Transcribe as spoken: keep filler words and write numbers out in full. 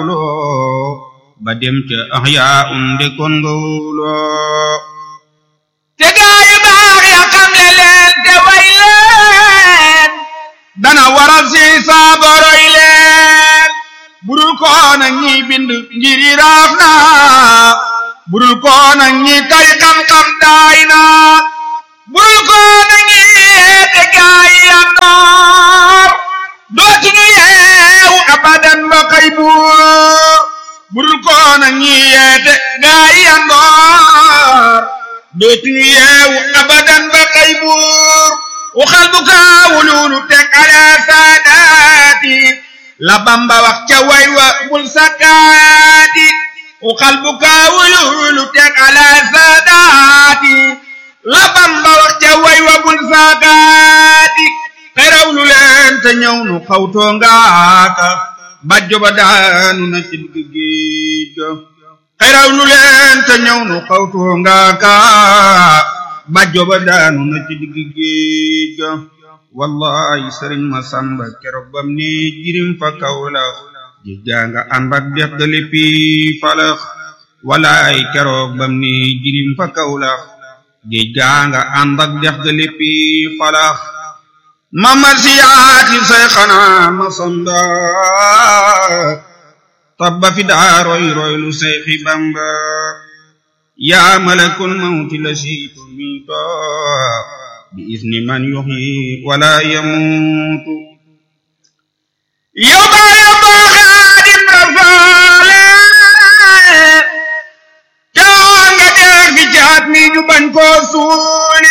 ba dem ca ahyaa unde kon nga wuloo te gaay baax ya xam le leen te way leen dana waral si saaboroy leen burul koona ñi bind ngiri raaf na burul koona ñi tari xam-xam daay na burul koona ñi te gaay ya noor dootuñu yeewu abadan ba xay buur burul koona ñi yeete gaay ya noor dootuñu yeewu abadan ba xay buur waxal bu kaawululu teg ala saadaati la Bamba wax ca way wa bul sakkaati waxal bu kaawululu teg ala saadaati la Bamba wax ca way wa bul sakkaati xeraw lu leen te ñëw nu xawtoo ngaaka bajjo ba daanu na ci digg géej ga xeraw lu leen te ñëw nu xawtoo ngaaka bajjo ba daanu na ci digg géej ga wallahi sëriñ ma samba keroog bam ne jirim fa Kawlax ji janga ànd ak dex ga léppi falax wallahi keroog bam ne jirim fa Kawlax ji janga ànd ak dex ga léppi falax mama siyaati say xanaa ma samba tabba fi daa roy roy lu Seyxi Bamba yaa malakul mawti la siitu miito bi isni man yuhyi wala yamuutu yow baa yow baa Xaadim Rasuul caa nga dee fi jaat mi ñu bañ koo suuli